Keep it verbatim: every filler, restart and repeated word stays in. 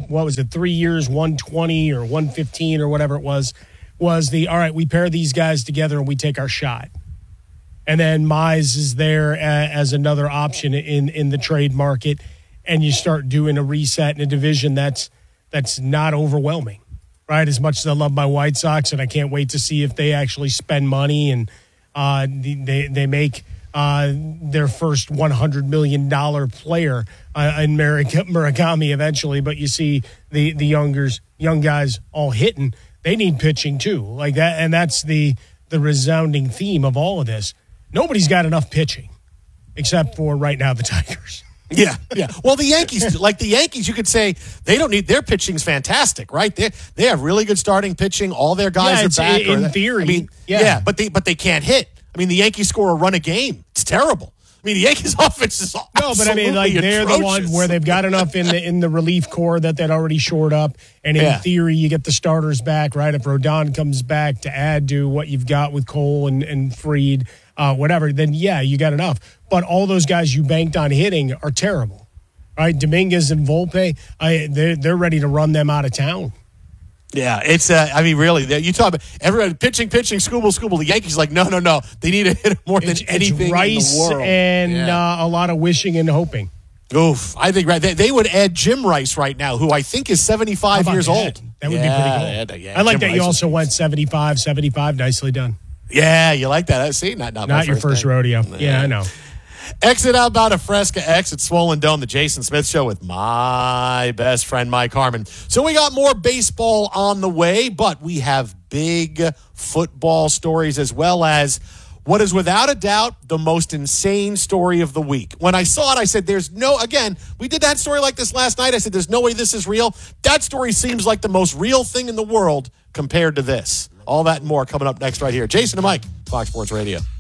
what was it, three years, one twenty or one fifteen or whatever it was, was the, all right, we pair these guys together and we take our shot. And then Mize is there as another option in, in the trade market, and you start doing a reset in a division that's that's not overwhelming, right? As much as I love my White Sox, and I can't wait to see if they actually spend money and uh, they they make uh, their first one hundred million dollars player uh, in Murakami eventually. But you see the the youngers, young guys all hitting. They need pitching too, like that, and that's the the resounding theme of all of this. Nobody's got enough pitching, except for right now the Tigers. Yeah, yeah. Well, the Yankees, like the Yankees, you could say they don't need their pitching's fantastic, right? They they have really good starting pitching. All their guys yeah, are back. In or, theory, I mean, yeah. yeah, but they but they can't hit. I mean, the Yankees score a run a game. It's terrible. I mean, the Yankees' offense is no, but I mean, like they're atrocious. the one where they've got enough in the in the relief core that they'd already shored up, and in yeah. theory, you get the starters back, right? If Rodon comes back to add to what you've got with Cole and and Fried, uh, whatever, then yeah, you got enough. But all those guys you banked on hitting are terrible, right? Dominguez and Volpe, I, they're they're ready to run them out of town. Yeah, it's, uh, I mean, really, you talk about everyone pitching, pitching, Scooble, Scooble. The Yankees like, no, no, no. They need to hit it more than It's, anything it's Rice in the world. and yeah. uh, a lot of wishing and hoping. Oof. I think right. They, they would add Jim Rice right now, who I think is seventy-five years that? old. That would yeah, be pretty cool. Yeah, I like Jim that Rice you also is- went seventy-five, seventy-five. Nicely done. Yeah, you like that. See, not, not, Not my your first first thing. rodeo. Yeah, I know. Exit Alberta Fresca X at Swollen Dome, the Jason Smith Show with my best friend, Mike Harmon. So we got more baseball on the way, but we have big football stories as well as what is without a doubt the most insane story of the week. When I saw it, I said, there's no, again, we did that story like this last night. I said, there's no way this is real. That story seems like the most real thing in the world compared to this. All that and more coming up next right here. Jason and Mike, Fox Sports Radio.